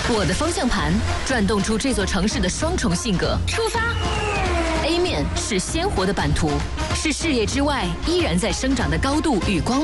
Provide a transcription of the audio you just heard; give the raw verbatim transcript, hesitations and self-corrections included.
我的方向盘转动出这座城市的双重性格。出发 ！A 面是鲜活的版图，是视野之外依然在生长的高度与光。